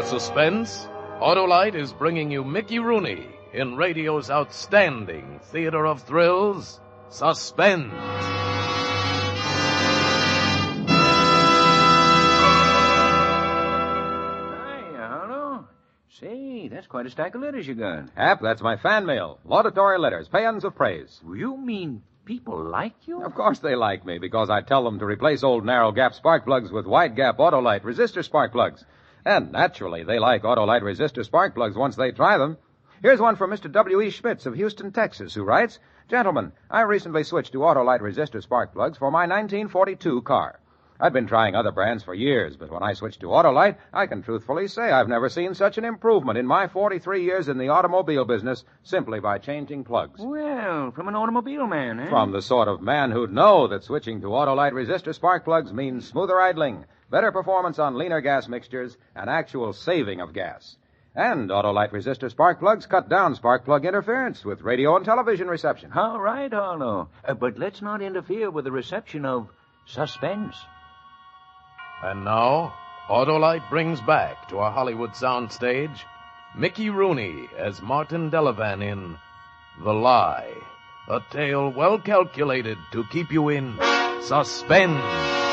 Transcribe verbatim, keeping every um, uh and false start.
suspense, Autolite is bringing you Mickey Rooney in radio's outstanding theater of thrills, Suspense. Say, that's quite a stack of letters you got. Hap, that's my fan mail. Laudatory letters, paeans of praise. You mean people like you? Of course they like me, because I tell them to replace old narrow-gap spark plugs with wide-gap Autolite resistor spark plugs. And naturally, they like Autolite resistor spark plugs once they try them. Here's one from Mister W E. Schmitz of Houston, Texas, who writes, Gentlemen, I recently switched to Autolite resistor spark plugs for my nineteen forty-two car. I've been trying other brands for years, but when I switched to Autolite, I can truthfully say I've never seen such an improvement in my forty-three years in the automobile business simply by changing plugs. Well, from an automobile man, eh? From the sort of man who'd know that switching to Autolite resistor spark plugs means smoother idling, better performance on leaner gas mixtures, and actual saving of gas. And Autolite resistor spark plugs cut down spark plug interference with radio and television reception. All right, Harlow. Uh, but let's not interfere with the reception of Suspense. And now, Autolite brings back to our Hollywood soundstage Mickey Rooney as Martin Delavan in The Lie, a tale well calculated to keep you in suspense.